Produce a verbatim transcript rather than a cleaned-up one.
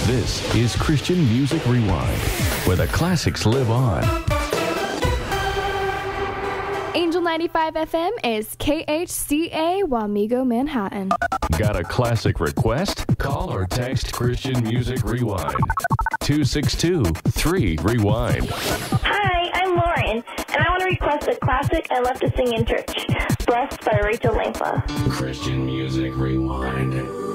This is Christian Music Rewind, where the classics live on. Angel ninety-five F M is K H C A Wamego, Manhattan. Got a classic request? Call or text Christian Music Rewind. two six two, three, rewind. Hi, I'm Lauren, and I want to request a classic I love to sing in church, Blessed by Rachel Lampa. Christian Music Rewind.